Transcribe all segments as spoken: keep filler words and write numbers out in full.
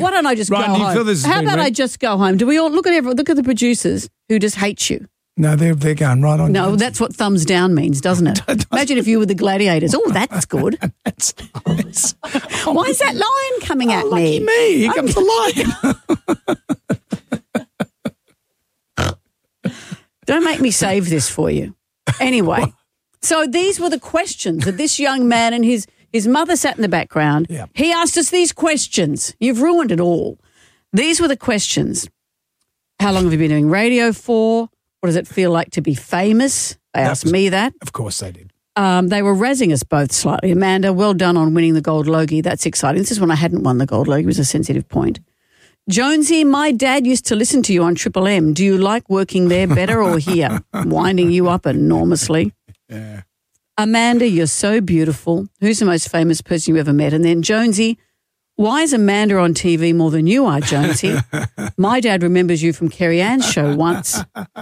Why don't I just Ryan, go do you home? feel this has How been about read? I just go home? Do we all look at every, look at the producers who just hate you? No, they're they're going right on. No, that's what thumbs down means, doesn't it? Imagine if you were the gladiators. Oh, that's good. That's nice. Why is that lion coming at Oh, lucky me? me. Here comes the lion. Don't make me save this for you. Anyway, so these were the questions that this young man and his, his mother sat in the background. Yeah. He asked us these questions. You've ruined it all. These were the questions. How long have you been doing radio for? What does it feel like to be famous? They asked was- me that. Of course they did. Um, they were razzing us both slightly. Amanda, well done on winning the Gold Logie. That's exciting. This is when I hadn't won the Gold Logie. It was a sensitive point. Jonesy, my dad used to listen to you on Triple M. Do you like working there better or here? Winding you up enormously. Yeah. Amanda, you're so beautiful. Who's the most famous person you ever met? And then Jonesy, why is Amanda on T V more than you are, Jonesy? My dad remembers you from Kerry Ann's show once.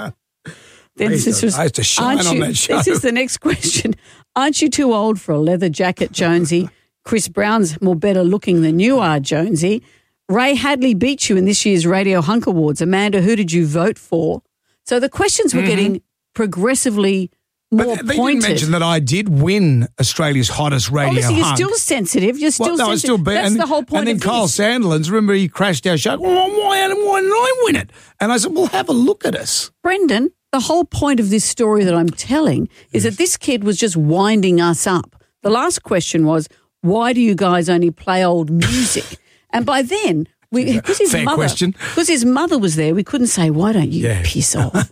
Then I used this to- was, I used to shine aren't on you- that show. This is the next question. Aren't you too old for a leather jacket, Jonesy? Chris Brown's more better looking than you are, Jonesy. Ray Hadley beat you in this year's Radio Hunk Awards. Amanda, who did you vote for? So the questions were getting progressively more But they pointed. didn't mention that I did win Australia's hottest radio Obviously, you're hunk. still sensitive. You're still Well, no, I sensitive. still be- That's and, the whole point And then of Kyle this. Sandilands, remember he crashed our show. Well, why, why didn't I win it? And I said, well, have a look at us. Brendan, the whole point of this story that I'm telling is that this kid was just winding us up. The last question was, why do you guys only play old music? And by then, we because his Fair mother, question. because his mother was there, we couldn't say, why don't you Yeah. piss off?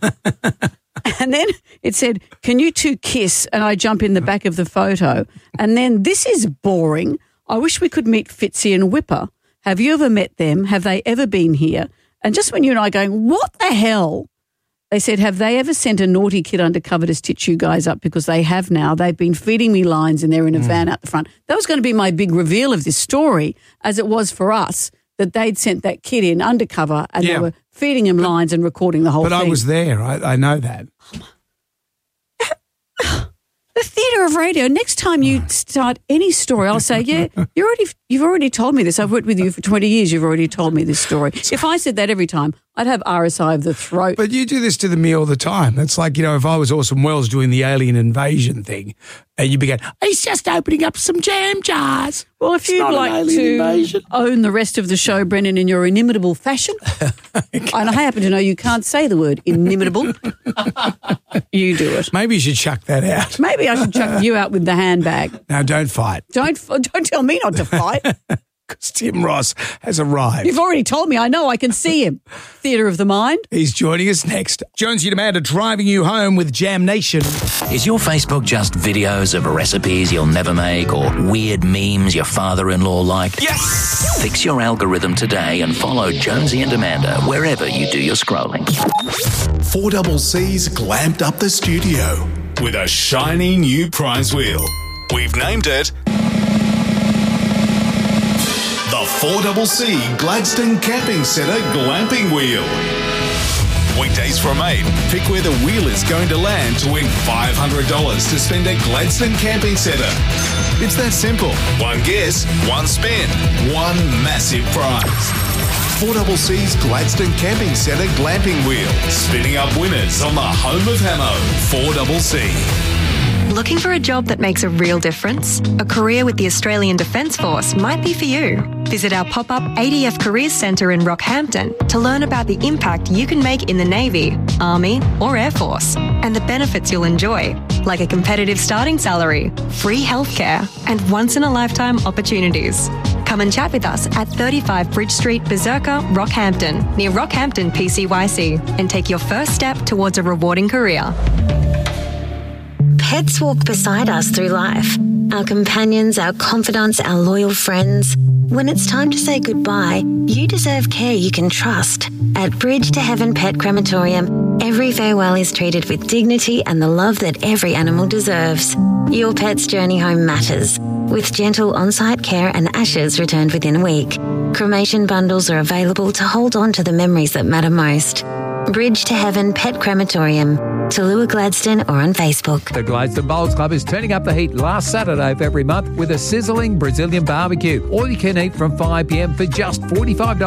And then it said, can you two kiss? And I jump in the back of the photo. And then, this is boring. I wish we could meet Fitzy and Whipper. Have you ever met them? Have they ever been here? And just when you and I are going, what the hell? They said, have they ever sent a naughty kid undercover to stitch you guys up? Because they have now. They've been feeding me lines and they're in a van out the front. That was going to be my big reveal of this story, as it was for us, that they'd sent that kid in undercover and Yeah. they were feeding him lines and recording the whole But thing. I was there. I, I know that. The theatre of radio. Next time you start any story, I'll say, yeah, you already, you've already told me this. I've worked with you for twenty years. You've already told me this story. If I said that every time, I'd have R S I of the throat. But you do this to me all the time. It's like, you know, if I was Orson Welles doing the alien invasion thing, and you began, he's just opening up some jam jars. Well, if It's you'd not an like alien to invasion. own the rest of the show, Brendan, in your inimitable fashion, and I happen to know you can't say the word inimitable, you do it. Maybe you should chuck that out. Maybe I should chuck you out with the handbag. Now, don't fight, Don't don't tell me not to fight. because Tim Ross has arrived. You've already told me. I know. I can see him. Theatre of the mind. He's joining us next. Jonesy and Amanda driving you home with Jam Nation. Is your Facebook just videos of recipes you'll never make or weird memes your father-in-law like? Yes! Fix your algorithm today and follow Jonesy and Amanda wherever you do your scrolling. four C C's glamped up the studio with a shiny new prize wheel. We've named it the four C C Gladstone Camping Centre Glamping Wheel. Weekdays from eight, pick where the wheel is going to land to win five hundred dollars to spend at Gladstone Camping Centre. It's that simple. One guess, one spin, one massive prize. four C C's Gladstone Camping Centre Glamping Wheel, spinning up winners on the home of Hamo, four C C. Looking for a job that makes a real difference? A career with the Australian Defence Force might be for you. Visit our pop-up A D F Careers Centre in Rockhampton to learn about the impact you can make in the Navy, Army or Air Force and the benefits you'll enjoy, like a competitive starting salary, free healthcare and once-in-a-lifetime opportunities. Come and chat with us at thirty-five Bridge Street, Berserker, Rockhampton, near Rockhampton P C Y C, and take your first step towards a rewarding career. Pets walk beside us through life. Our companions, our confidants, our loyal friends. When it's time to say goodbye, you deserve care you can trust. At Bridge to Heaven Pet Crematorium, every farewell is treated with dignity and the love that every animal deserves. Your pet's journey home matters, with gentle on-site care and ashes returned within a week. Cremation bundles are available to hold on to the memories that matter most. Bridge to Heaven Pet Crematorium, Tallulah Gladstone, or on Facebook. The Gladstone Bowls Club is turning up the heat last Saturday of every month with a sizzling Brazilian barbecue. All you can eat from five p.m. for just forty-five dollars.